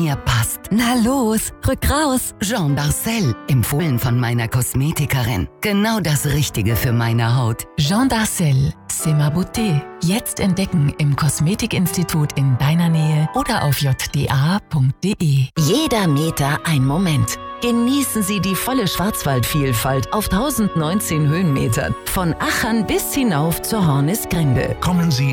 Ihr passt. Na los, rück raus. Jean Darcel, empfohlen von meiner Kosmetikerin. Genau das Richtige für meine Haut. Jean Darcel, c'est ma beauté. Jetzt entdecken im Kosmetikinstitut in deiner Nähe oder auf jda.de. Jeder Meter ein Moment. Genießen Sie die volle Schwarzwaldvielfalt auf 1019 Höhenmetern. Von Achern bis hinauf zur Hornisgrinde. Kommen Sie